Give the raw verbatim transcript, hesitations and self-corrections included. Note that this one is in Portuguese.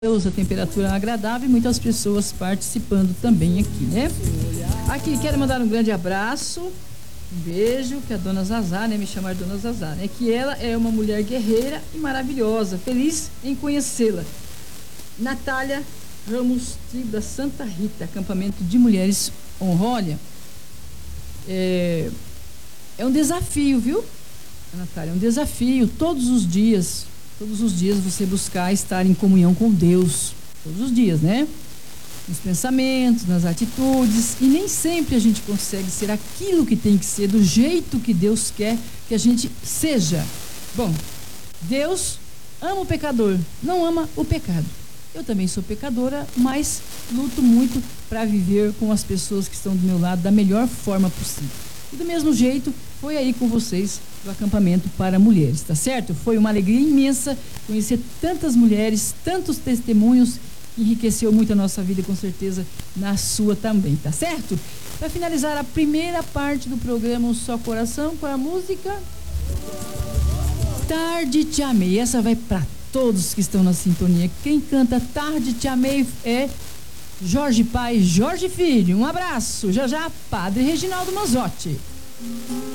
A temperatura agradável e muitas pessoas participando também aqui, né? Aqui, quero mandar um grande abraço, um beijo, que a dona Zazá, né? Me chamar dona Zazá, né? Que ela é uma mulher guerreira e maravilhosa, feliz em conhecê-la. Natália Ramos, tribo da Santa Rita, acampamento de mulheres Honrolha. É, é um desafio, viu, Natália? É um desafio, todos os dias. Todos os dias você buscar estar em comunhão com Deus. Todos os dias, né? Nos pensamentos, nas atitudes. E nem sempre a gente consegue ser aquilo que tem que ser, do jeito que Deus quer que a gente seja. Bom, Deus ama o pecador, não ama o pecado. Eu também sou pecadora, mas luto muito para viver com as pessoas que estão do meu lado da melhor forma possível. E do mesmo jeito, foi aí com vocês do acampamento para mulheres, tá certo? Foi uma alegria imensa conhecer tantas mulheres, tantos testemunhos, que enriqueceu muito a nossa vida e com certeza na sua também, tá certo? Para finalizar a primeira parte do programa Um Só Coração, com a música Tarde Te Amei. Essa vai para todos que estão na sintonia. Quem canta Tarde Te Amei é Jorge Pai, Jorge Filho. Um abraço. Já já, Padre Reginaldo Manzotti.